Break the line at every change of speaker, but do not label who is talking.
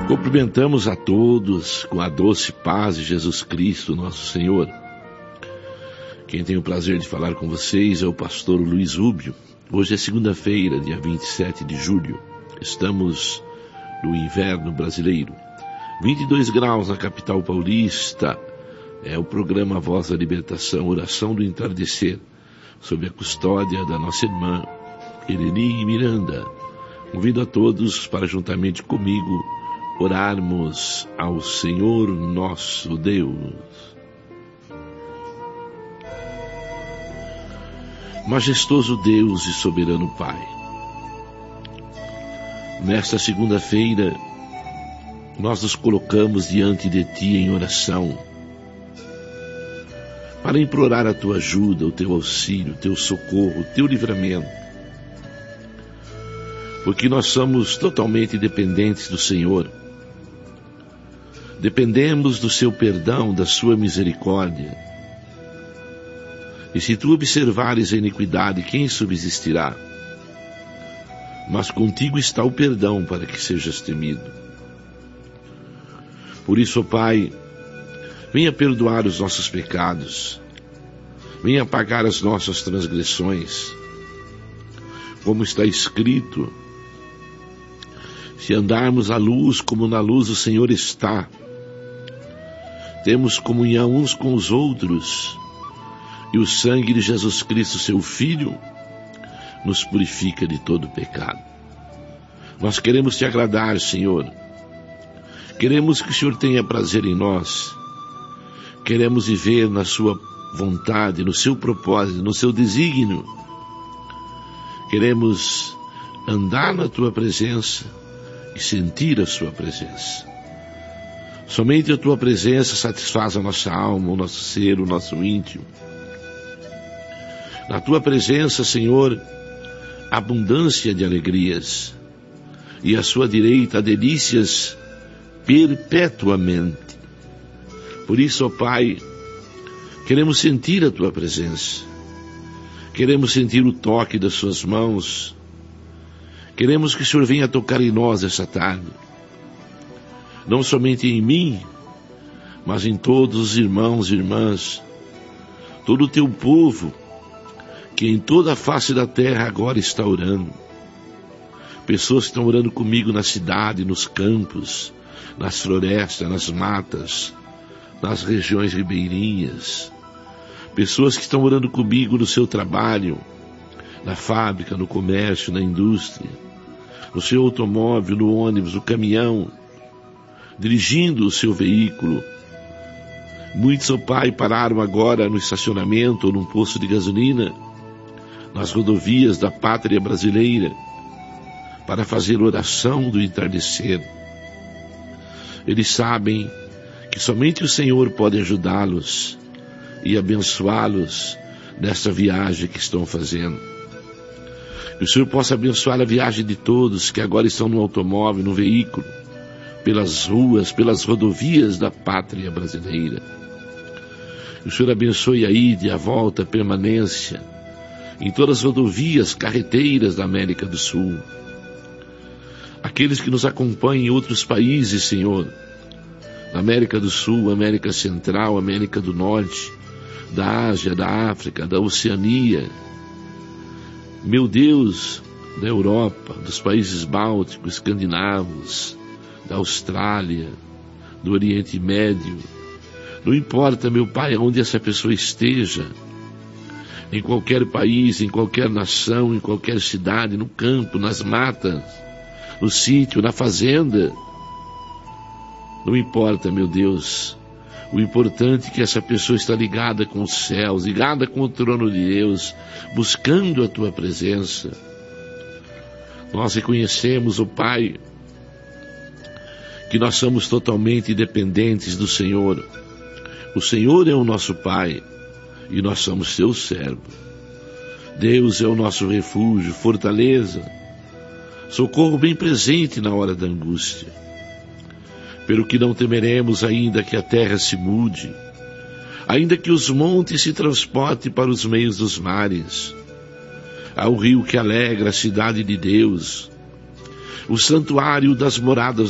Cumprimentamos a todos com a doce paz de Jesus Cristo, nosso Senhor. Quem tem o prazer de falar com vocês é o pastor Luiz Rubio. Hoje é segunda-feira, dia 27 de julho. Estamos no inverno brasileiro. 22 graus na capital paulista. É o programa Voz da Libertação, Oração do Entardecer, sob a custódia da nossa irmã Eleni Miranda. Convido a todos para, juntamente comigo, orarmos ao Senhor nosso Deus. Majestoso Deus e soberano Pai, nesta segunda-feira, nós nos colocamos diante de Ti em oração, para implorar a Tua ajuda, o Teu auxílio, o Teu socorro, o Teu livramento, porque nós somos totalmente dependentes do Senhor. Dependemos do Seu perdão, da Sua misericórdia. E se Tu observares a iniquidade, quem subsistirá? Mas contigo está o perdão para que sejas temido. Por isso, ó Pai, venha perdoar os nossos pecados, venha apagar as nossas transgressões. Como está escrito, se andarmos à luz como na luz o Senhor está, temos comunhão uns com os outros, e o sangue de Jesus Cristo, seu Filho, nos purifica de todo pecado. Nós queremos Te agradar, Senhor. Queremos que o Senhor tenha prazer em nós. Queremos viver na Sua vontade, no Seu propósito, no Seu desígnio. Queremos andar na Tua presença e sentir a Sua presença. Somente a Tua presença satisfaz a nossa alma, o nosso ser, o nosso íntimo. Na Tua presença, Senhor, abundância de alegrias, e à Sua direita delícias perpetuamente. Por isso, ó Pai, queremos sentir a Tua presença, queremos sentir o toque das Suas mãos, queremos que o Senhor venha tocar em nós essa tarde, não somente em mim, mas em todos os irmãos e irmãs, todo o Teu povo, que em toda a face da terra agora está orando. Pessoas que estão orando comigo na cidade, nos campos, nas florestas, nas matas, nas regiões ribeirinhas. Pessoas que estão orando comigo no seu trabalho, na fábrica, no comércio, na indústria, no seu automóvel, no ônibus, no caminhão, dirigindo o seu veículo. Muitos, ó Pai, pararam agora no estacionamento ou num posto de gasolina, nas rodovias da pátria brasileira, para fazer oração do entardecer. Eles sabem que somente o Senhor pode ajudá-los e abençoá-los nesta viagem que estão fazendo. Que o Senhor possa abençoar a viagem de todos que agora estão no automóvel, no veículo, pelas ruas, pelas rodovias da pátria brasileira. Que o Senhor abençoe a ida e a volta, a permanência, em todas as rodovias carreteiras da América do Sul. Aqueles que nos acompanham em outros países, Senhor, na América do Sul, América Central, América do Norte, da Ásia, da África, da Oceania, meu Deus, da Europa, dos países bálticos, escandinavos, da Austrália, do Oriente Médio. Não importa, meu Pai, onde essa pessoa esteja, em qualquer país, em qualquer nação, em qualquer cidade, no campo, nas matas, no sítio, na fazenda. Não importa, meu Deus. O importante é que essa pessoa está ligada com os céus, ligada com o trono de Deus, buscando a Tua presença. Nós reconhecemos, ó Pai, que nós somos totalmente dependentes do Senhor. O Senhor é o nosso Pai e nós somos Teus servos. Deus é o nosso refúgio, fortaleza, socorro bem presente na hora da angústia. Pelo que não temeremos, ainda que a terra se mude, ainda que os montes se transportem para os meios dos mares, ao rio que alegra a cidade de Deus, o santuário das moradas